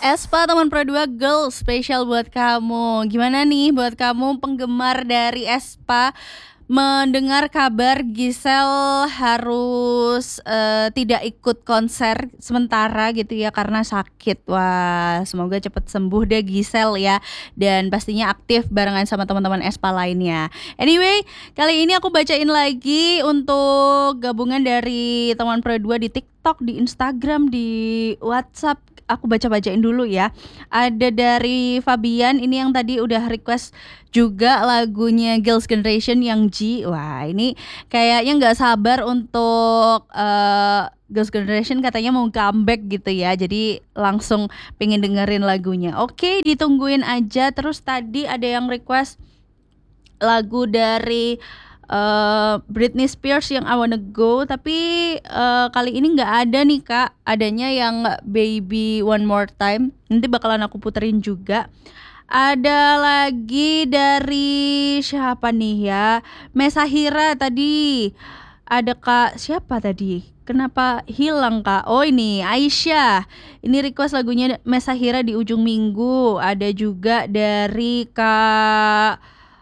Espa teman Pro 2 Girl spesial buat kamu. Gimana nih buat kamu penggemar dari Espa mendengar kabar Giselle harus tidak ikut konser sementara gitu ya karena sakit. Wah, semoga cepat sembuh deh Giselle ya, dan pastinya aktif barengan sama teman-teman Espa lainnya. Anyway, kali ini aku bacain lagi untuk gabungan dari teman Pro 2 di TikTok, di Instagram, di WhatsApp. Aku baca-bacain dulu ya. Ada dari Fabian, ini yang tadi udah request juga lagunya Girls' Generation yang G. Wah, ini kayaknya nggak sabar untuk Girls' Generation, katanya mau comeback gitu ya. Jadi langsung pengen dengerin lagunya. Oke, ditungguin aja. Terus tadi ada yang request lagu dari Britney Spears yang I Wanna Go, tapi kali ini nggak ada nih Kak, adanya yang Baby One More Time. Nanti bakalan aku puterin juga. Ada lagi dari siapa nih ya, Mesahira tadi. Ada Kak siapa tadi? Kenapa hilang Kak? Oh ini Aisyah. Ini request lagunya Mesahira di ujung minggu. Ada juga dari Kak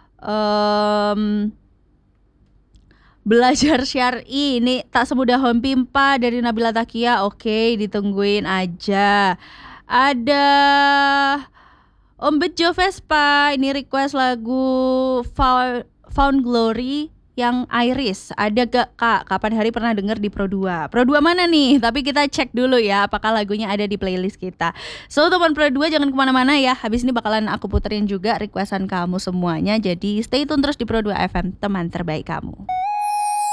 Belajar Syar'i, ini Tak Semudah Home Pimpa dari Nabila Takia. Oke, ditungguin aja. Ada Om Bejo Vespa, ini request lagu Found Glory yang Iris. Ada gak Kak? Kapan hari pernah denger di Pro 2? Pro 2 mana nih? Tapi kita cek dulu ya apakah lagunya ada di playlist kita. So teman Pro 2 jangan kemana-mana ya. Habis ini bakalan aku puterin juga requestan kamu semuanya. Jadi stay tune terus di Pro 2 FM, teman terbaik kamu.